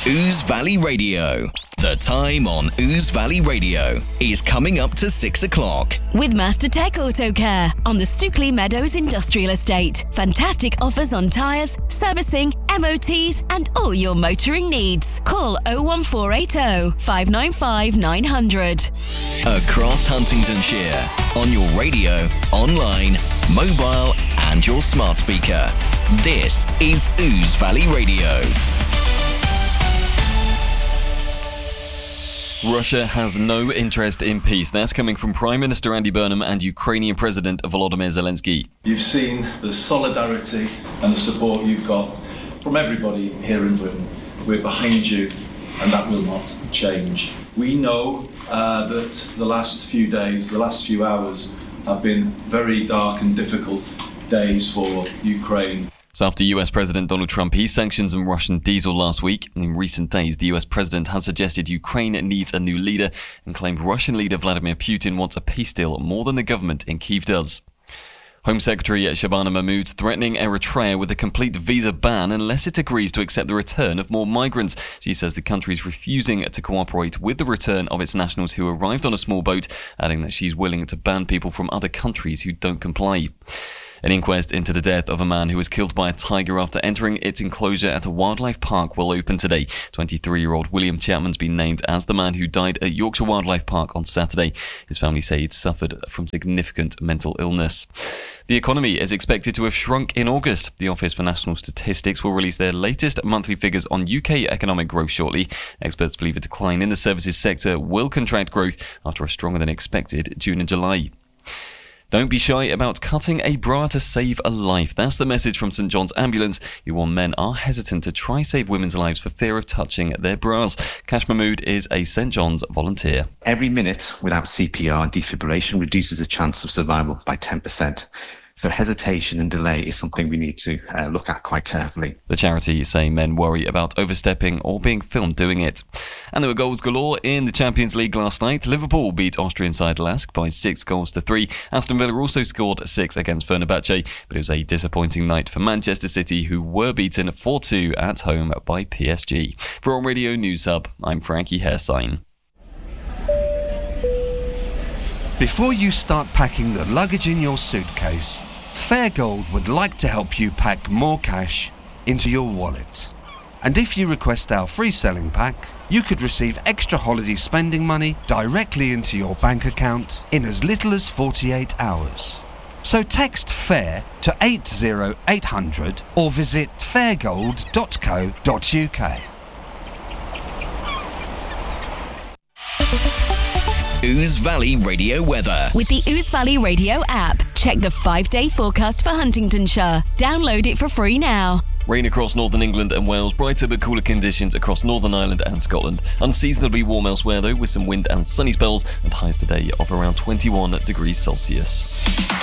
Ouse Valley Radio. The time on Ouse Valley Radio is coming up to 6 o'clock. With Master Tech Auto Care on the Stookley Meadows Industrial Estate. Fantastic offers on tyres, servicing, MOTs and all your motoring needs. Call 01480 595 900. Across Huntingdonshire, on your radio, online, mobile and your smart speaker. This is Ouse Valley Radio. Russia has no interest in peace. That's coming from Prime Minister Andy Burnham and Ukrainian President Volodymyr Zelensky. You've seen the solidarity and the support you've got from everybody here in Britain. We're behind you, and that will not change. We know that the last few days, the last few hours have been very dark and difficult days for Ukraine. So after US President Donald Trump eased sanctions on Russian diesel last week, in recent days the US President has suggested Ukraine needs a new leader and claimed Russian leader Vladimir Putin wants a peace deal more than the government in Kyiv does. Home Secretary Shabana Mahmood's threatening Eritrea with a complete visa ban unless it agrees to accept the return of more migrants. She says the country is refusing to cooperate with the return of its nationals who arrived on a small boat, adding that she's willing to ban people from other countries who don't comply. An inquest into the death of a man who was killed by a tiger after entering its enclosure at a wildlife park will open today. 23-year-old William Chapman's been named as the man who died at Yorkshire Wildlife Park on Saturday. His family say he'd suffered from significant mental illness. The economy is expected to have shrunk in August. The Office for National Statistics will release their latest monthly figures on UK economic growth shortly. Experts believe a decline in the services sector will contract growth after a stronger than expected June and July. Don't be shy about cutting a bra to save a life. That's the message from St John's Ambulance, who warn men are hesitant to try save women's lives for fear of touching their bras. Kash Mahmood is a St John's volunteer. Every minute without CPR and defibrillation reduces the chance of survival by 10%. So hesitation and delay is something we need to look at quite carefully. The charity say men worry about overstepping or being filmed doing it. And there were goals galore in the Champions League last night. Liverpool beat Austrian side Lask by 6-3. Aston Villa also scored 6 against Fenerbahce, but it was a disappointing night for Manchester City, who were beaten 4-2 at home by PSG. For On Radio News Hub, I'm Frankie Hairsign. Before you start packing the luggage in your suitcase, Fairgold would like to help you pack more cash into your wallet. And if you request our free selling pack, you could receive extra holiday spending money directly into your bank account in as little as 48 hours. So text FAIR to 80800 or visit fairgold.co.uk. Ouse Valley Radio weather. With the Ouse Valley Radio app, check the 5-day forecast for Huntingdonshire. Download it for free now. Rain across northern England and Wales, brighter but cooler conditions across Northern Ireland and Scotland. Unseasonably warm elsewhere though, with some wind and sunny spells and highs today of around 21 degrees Celsius.